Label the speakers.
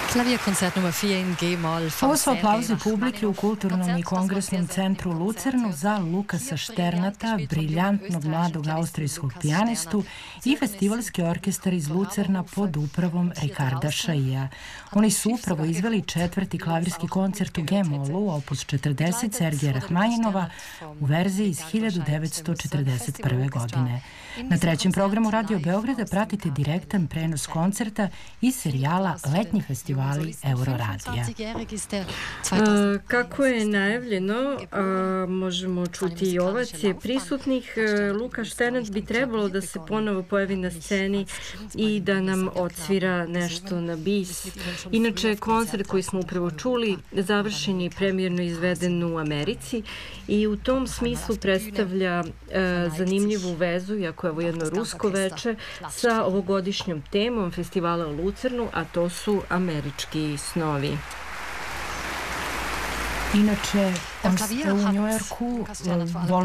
Speaker 1: Klavierkoncert Nummer 4 in G-Moll.
Speaker 2: Ovo su aplauzi publike u Kulturnom i kongresnom centru u Lucernu za Lukasa Šternata, briljantnog mladog austrijskog pijanistu i festivalski orkestar iz Lucerna pod upravom Ricarda Šaija. Oni su upravo izveli 4. klavirski koncert u G-Mollu, opus 40 Sergeja Rahmanjinova, u verziji iz 1941. godine. Na 3. programu Radio Beograda pratite direktan prenos koncerta iz serijala Letnji festivali Euroradija.
Speaker 3: Kako je najavljeno, možemo čuti i ovacije prisutnih. Luka Šternat bi trebalo da se ponovo pojavi na sceni i da nam odsvira nešto na bis. Inače, koncert koji smo upravo čuli završen je premijerno izveden u Americi i u tom smislu predstavlja zanimljivu vezu, iako je ovo jedno rusko veče, sa ovogodišnjom temom festivala u Lucernu, a to su američki snovi.
Speaker 2: Inače, on ste u Njujorku